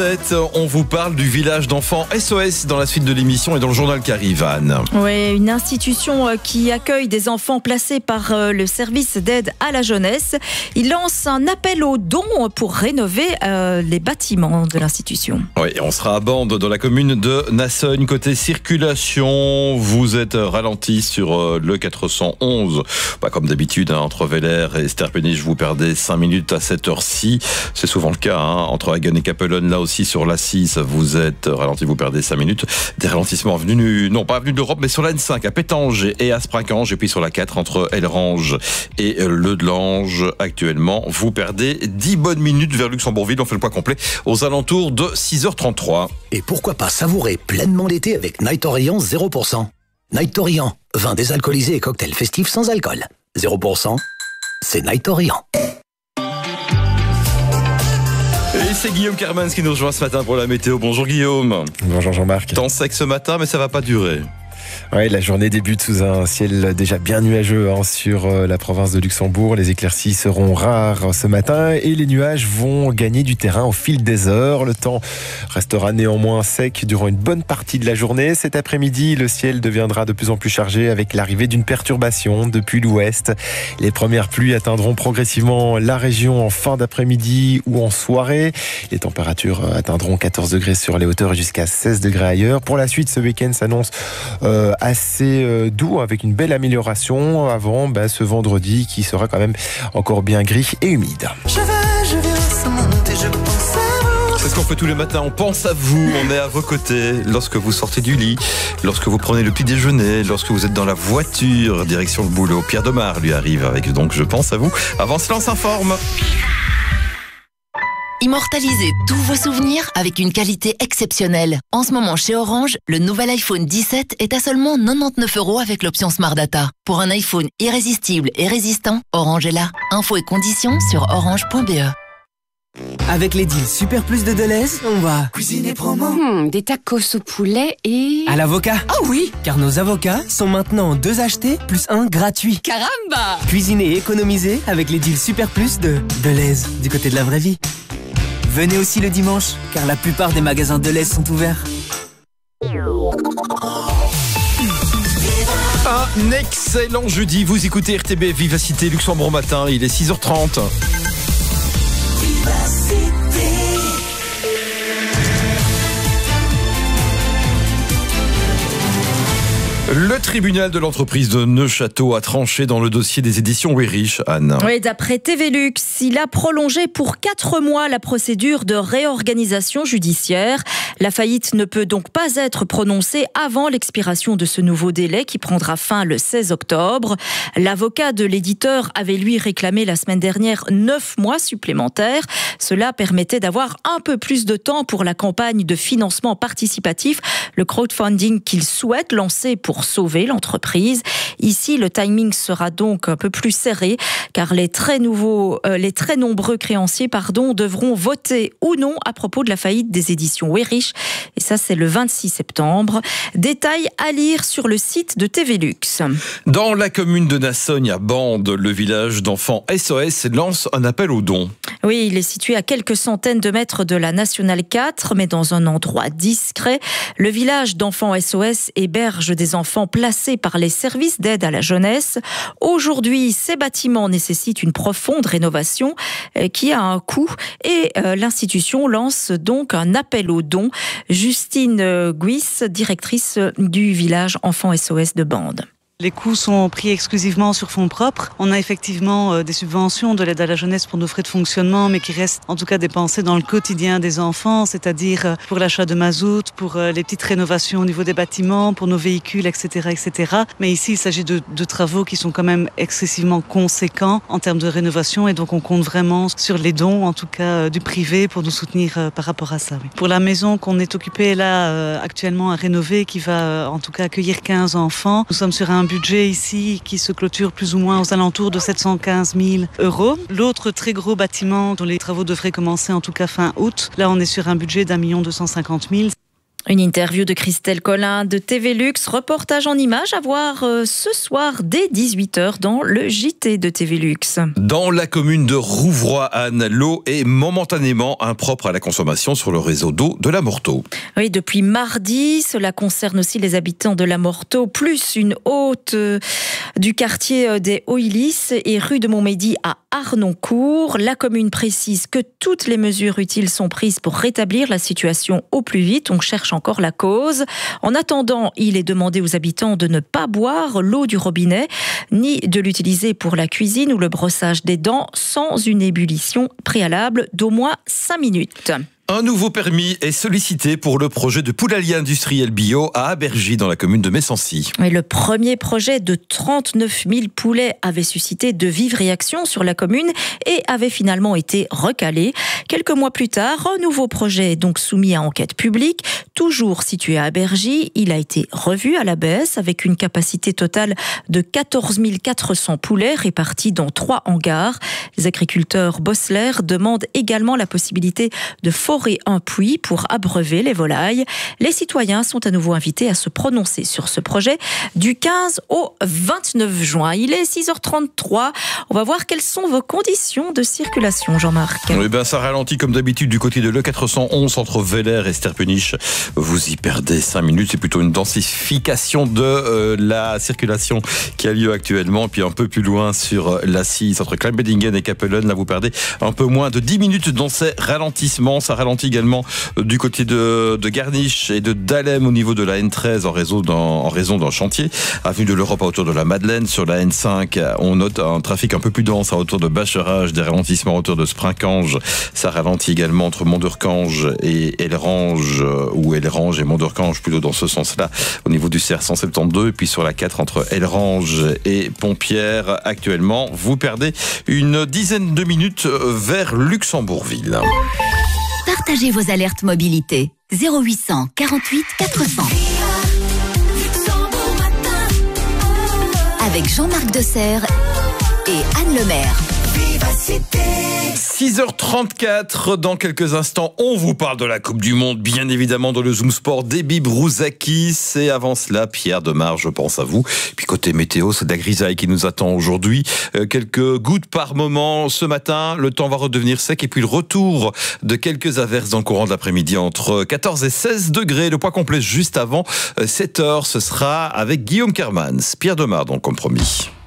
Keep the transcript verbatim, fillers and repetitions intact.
On vous parle du village d'enfants S O S dans la suite de l'émission et dans le journal qui arrive, Anne. Oui, une institution qui accueille des enfants placés par le service d'aide à la jeunesse. Il lance un appel aux dons pour rénover euh, les bâtiments de l'institution. Oui, on sera à Bande dans la commune de Nassogne. Côté circulation, vous êtes ralenti sur le quatre cent onze. Pas comme d'habitude, hein, entre Vélère et Sterpenich, vous perdez cinq minutes à cette heure-ci. C'est souvent le cas, hein, entre Hagen et Capelonne, là aussi. Si sur l'A six, vous êtes ralenti, vous perdez cinq minutes. Des ralentissements venus, non pas venus d'Europe, mais sur la N cinq à Pétange et à Sprincange, et puis sur la quatre entre Elrange et Le Delange. Actuellement, vous perdez dix bonnes minutes vers Luxembourgville. On fait le point complet aux alentours de six heures trente-trois. Et pourquoi pas savourer pleinement l'été avec Night Orient zéro pour cent. Night Orient, vin désalcoolisé et cocktail festif sans alcool. zéro pour cent, c'est Night Orient. Et c'est Guillaume Kermans qui nous rejoint ce matin pour la météo. Bonjour Guillaume. Bonjour Jean-Marc. Temps sec ce matin, mais ça va pas durer. Oui, la journée débute sous un ciel déjà bien nuageux hein, sur la province de Luxembourg. Les éclaircies seront rares ce matin et les nuages vont gagner du terrain au fil des heures. Le temps restera néanmoins sec durant une bonne partie de la journée. Cet après-midi, le ciel deviendra de plus en plus chargé avec l'arrivée d'une perturbation depuis l'ouest. Les premières pluies atteindront progressivement la région en fin d'après-midi ou en soirée. Les températures atteindront quatorze degrés sur les hauteurs et jusqu'à seize degrés ailleurs. Pour la suite, ce week-end s'annonce euh, assez euh, doux avec une belle amélioration avant bah, ce vendredi qui sera quand même encore bien gris et humide. Je vais, je viens sans monter, je pense à vous. C'est ce qu'on fait tous les matins, on pense à vous, on est à vos côtés lorsque vous sortez du lit, lorsque vous prenez le petit déjeuner, lorsque vous êtes dans la voiture direction le boulot. Pierre Demar lui arrive avec donc je pense à vous. Avant cela, on s'informe. Immortalisez tous vos souvenirs avec une qualité exceptionnelle. En ce moment, chez Orange, le nouvel iPhone dix-sept est à seulement quatre-vingt-dix-neuf euros avec l'option Smart Data. Pour un iPhone irrésistible et résistant, Orange est là. Infos et conditions sur orange point b e. Avec les deals Super Plus de Deleuze, on va cuisiner promo. Hmm, des tacos au poulet et... à l'avocat. Ah oh oui, car nos avocats sont maintenant deux achetés plus un gratuit. Caramba! Cuisiner et économiser avec les deals Super Plus de Deleuze, du côté de la vraie vie. Venez aussi le dimanche, car la plupart des magasins Deleuze sont ouverts. Un excellent jeudi, vous écoutez R T B Vivacité Luxembourg Matin, il est six heures trente. Le tribunal de l'entreprise de Neuchâteau a tranché dans le dossier des éditions Weyrich, Anne. Oui, d'après T V Lux, il a prolongé pour quatre mois la procédure de réorganisation judiciaire. La faillite ne peut donc pas être prononcée avant l'expiration de ce nouveau délai qui prendra fin le seize octobre. L'avocat de l'éditeur avait lui réclamé la semaine dernière neuf mois supplémentaires. Cela permettait d'avoir un peu plus de temps pour la campagne de financement participatif, le crowdfunding qu'il souhaite lancer pour sauver l'entreprise. Ici, le timing sera donc un peu plus serré car les très nouveaux, euh, les très nombreux créanciers, pardon, devront voter ou non à propos de la faillite des éditions Weyrich. Et ça, c'est le vingt-six septembre. Détail à lire sur le site de T V Lux. Dans la commune de Nassogne, à Bande, le village d'enfants S O S lance un appel aux dons. Oui, il est situé à quelques centaines de mètres de la Nationale quatre, mais dans un endroit discret. Le village d'enfants S O S héberge des enfants placés par les services d'aide à la jeunesse. Aujourd'hui, ces bâtiments nécessitent une profonde rénovation qui a un coût et l'institution lance donc un appel aux dons. Justine Guis, directrice du village enfants S O S de Bande. Les coûts sont pris exclusivement sur fonds propres. On a effectivement euh, des subventions de l'aide à la jeunesse pour nos frais de fonctionnement, mais qui restent en tout cas dépensés dans le quotidien des enfants, c'est-à-dire euh, pour l'achat de mazout, pour euh, les petites rénovations au niveau des bâtiments, pour nos véhicules, et cetera, et cetera. Mais ici, il s'agit de, de travaux qui sont quand même excessivement conséquents en termes de rénovation, et donc on compte vraiment sur les dons, en tout cas euh, du privé, pour nous soutenir euh, par rapport à ça. Oui. Pour la maison qu'on est occupé là euh, actuellement à rénover, qui va euh, en tout cas accueillir quinze enfants, nous sommes sur un budget ici qui se clôture plus ou moins aux alentours de sept cent quinze mille euros. L'autre très gros bâtiment dont les travaux devraient commencer en tout cas fin août, là on est sur un budget d'un million deux cent cinquante mille. Une interview de Christelle Collin de T V Luxe, reportage en images à voir euh, ce soir dès dix-huit heures dans le J T de T V Luxe. Dans la commune de Rouvroy-Anne, l'eau est momentanément impropre à la consommation sur le réseau d'eau de la Morteau. Oui, depuis mardi, cela concerne aussi les habitants de la Morteau, plus une haute euh, du quartier des Hauts-Illis et rue de Montmédy à Arnoncourt. La commune précise que toutes les mesures utiles sont prises pour rétablir la situation au plus vite. On cherche encore la cause. En attendant, il est demandé aux habitants de ne pas boire l'eau du robinet, ni de l'utiliser pour la cuisine ou le brossage des dents sans une ébullition préalable d'au moins cinq minutes. Un nouveau permis est sollicité pour le projet de poulailler industriel bio à Abergy, dans la commune de Messancy. Et le premier projet de trente-neuf mille poulets avait suscité de vives réactions sur la commune et avait finalement été recalé. Quelques mois plus tard, un nouveau projet est donc soumis à enquête publique. Toujours situé à Abergy, il a été revu à la baisse avec une capacité totale de quatorze mille quatre cents poulets répartis dans trois hangars. Les agriculteurs Bossler demandent également la possibilité de forer un puits pour abreuver les volailles. Les citoyens sont à nouveau invités à se prononcer sur ce projet du quinze au vingt-neuf juin. Il est six heures trente-trois. On va voir quelles sont vos conditions de circulation, Jean-Marc. Oui, ben, ça ralentit comme d'habitude du côté de l'E quatre cent onze entre Vélère et Sterpenich. Vous y perdez cinq minutes. C'est plutôt une densification de euh, la circulation qui a lieu actuellement. Et puis un peu plus loin sur l'A six entre Kleinbedingen et Capellen. Là, vous perdez un peu moins de dix minutes dans ces ralentissements. Ça ralentit également du côté de, de Garniche et de Dahlem au niveau de la N treize en raison d'un, en raison d'un chantier. Avenue de l'Europe à hauteur de la Madeleine. Sur la N cinq, on note un trafic un peu plus dense à hauteur de Bacherage, des ralentissements à hauteur de Sprincange. Ça ralentit également entre Mondurcange et Elrange, ou Elrange et Mondurcange, plutôt dans ce sens-là, au niveau du C R cent soixante-douze. Et puis sur la quatre entre Elrange et Pompierre, actuellement, vous perdez une dizaine de minutes vers Luxembourgville. Partagez vos alertes mobilité. zéro huit cent quarante-huit quatre cents. Avec Jean-Marc Desserre et Anne Lemaire. six heures trente-quatre, dans quelques instants, on vous parle de la Coupe du Monde, bien évidemment dans le Zoom Sport, Déby Brouzakis, et avant cela, Pierre Demar, je pense à vous. Puis côté météo, c'est de la grisaille qui nous attend aujourd'hui. Euh, quelques gouttes par moment ce matin, le temps va redevenir sec, et puis le retour de quelques averses dans le courant de l'après-midi entre quatorze et seize degrés. Le point complet juste avant sept heures, ce sera avec Guillaume Kermans. Pierre Demar, donc comme promis.